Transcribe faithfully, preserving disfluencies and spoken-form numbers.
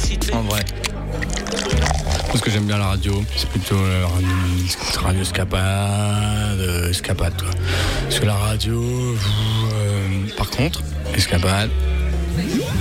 En vrai. Parce que j'aime bien la radio, c'est plutôt euh, radio, radio escapade, euh, escapade quoi. Parce que la radio, euh, par contre, escapade.